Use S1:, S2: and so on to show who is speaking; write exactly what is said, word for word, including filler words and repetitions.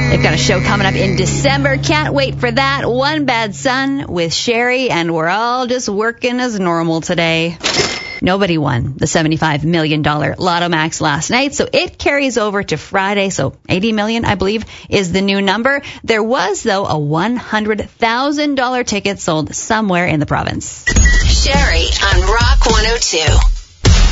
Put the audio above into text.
S1: They've got a show coming up in December. Can't wait for that. One Bad Son with Sherry, and we're all just working as normal today. Nobody won the seventy-five million dollars Lotto Max last night, so it carries over to Friday. So eighty million dollars, I believe, is the new number. There was, though, a one hundred thousand dollars ticket sold somewhere in the province.
S2: Sherry on Rock one oh two.